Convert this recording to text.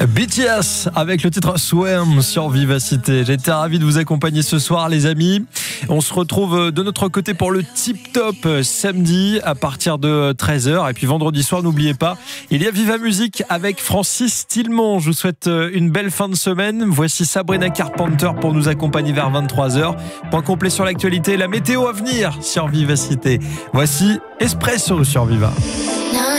BTS avec le titre Swim sur Vivacité. J'ai été ravi de vous accompagner ce soir, les amis. On se retrouve de notre côté pour le Tip Top samedi à partir de 13h. Et puis vendredi soir, n'oubliez pas, il y a Viva Musique avec Francis Tilmont. Je vous souhaite une belle fin de semaine. Voici Sabrina Carpenter pour nous accompagner vers 23h. Point complet sur l'actualité, la météo à venir sur Vivacité. Voici Espresso sur Viva.